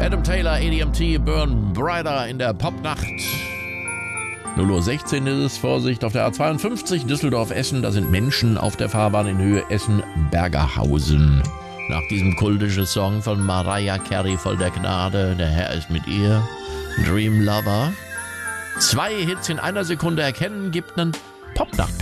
Adam Taylor, ADMT, Burn Brighter in der Popnacht. 0:16 Uhr ist es, Vorsicht auf der A52, Düsseldorf-Essen. Da sind Menschen auf der Fahrbahn in Höhe Essen-Bergerhausen. Nach diesem kultischen Song von Mariah Carey, voll der Gnade, der Herr ist mit ihr. Dream Lover. 2 Hits in einer Sekunde erkennen, gibt einen Popnacht.